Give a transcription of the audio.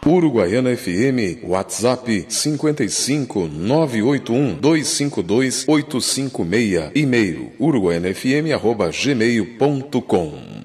Uruguaiana FM, WhatsApp 55 981 252 856, e-mail uruguaianafm@gmail.com.